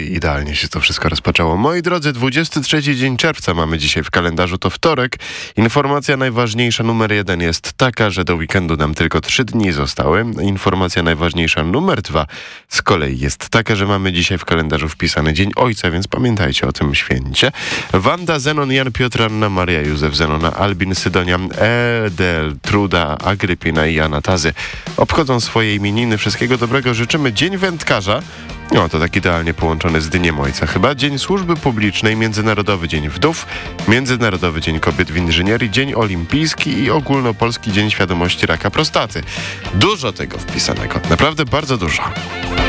idealnie się to wszystko rozpoczęło. Moi drodzy, 23 dzień czerwca mamy dzisiaj w kalendarzu, to wtorek. Informacja najważniejsza numer 1 jest taka, że do weekendu nam tylko 3 dni zostały. Informacja najważniejsza numer 2 z kolei jest taka, że mamy dzisiaj w kalendarzu wpisany Dzień Ojca, więc pamiętajcie o tym święcie. Wanda, Zenon, Jan, Piotr, Anna, Maria, Józef, Zenona, Albin, Sydonia, Edel, Truda, Agrypina i Anatazy obchodzą swoje imieniny. Wszystkiego dobrego życzymy. Dzień Wędkarza. No, to tak idealnie połączony z Dniem Ojca chyba. Dzień Służby Publicznej, Międzynarodowy Dzień Wdów, Międzynarodowy Dzień Kobiet w Inżynierii, Dzień Olimpijski i Ogólnopolski Dzień Świadomości Raka Prostaty. Dużo tego wpisanego. Naprawdę bardzo dużo.